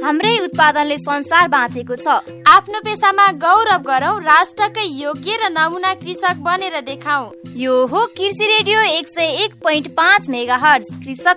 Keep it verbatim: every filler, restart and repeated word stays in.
हाम्रै उत्पादनले संसार बाँचेको छ। आफ्नो पेशामा गौरव गरौँ, राष्ट्रकै योग्य र नमुना कृषक बनेर देखाऊ। यो हो कृषि रेडियो एक सय एक पोइन्ट पाँच मेगा हर्ज, कृषक